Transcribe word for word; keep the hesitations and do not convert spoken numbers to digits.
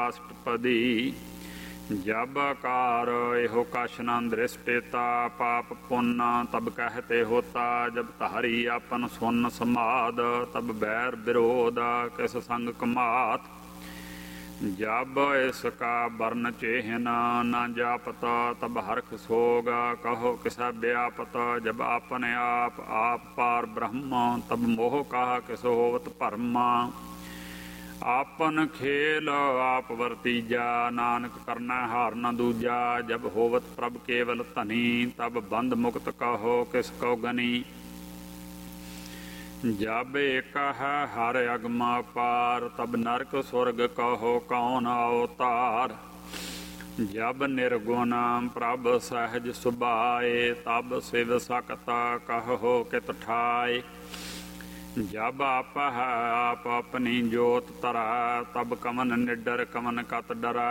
काष्टपदी। जब कार एहो कश न दृष्टेता, पाप पुण्य तब कहते होता। जब धारी आपन सुन समाद, तब बैर विरोध किस संग कमात। जब इसका वर्ण चिन्ह न जापत, तब हरख सोग कहो किसा व्यापत। जब अपने आप आप पार ब्रह्म, तब मोह कहा किस होवत भरम। आपन खेल आप वरतीजा, नानक करना हार न दूजा। जब होवत प्रभ केवल धनी, तब बंध मुक्त कहो किस को गनी। जब एक है हर अगम पार, तब नरक स्वर्ग कहो कौन अवतार। जब निर्गुण प्रभ सहज सुभाए, तब शिव सकत कहो कित ठाए। जब आप है आप अपनी जोत तरा, तब कमन निडर कमन कत डरा।